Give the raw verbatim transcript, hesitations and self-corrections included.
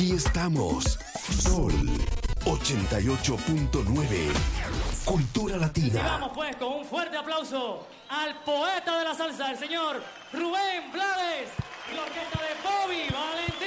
Aquí estamos. Sol ochenta y ocho punto nueve. Cultura Latina. Y vamos pues con un fuerte aplauso al poeta de la salsa, el señor Rubén Blades, y la orquesta de Bobby Valentín.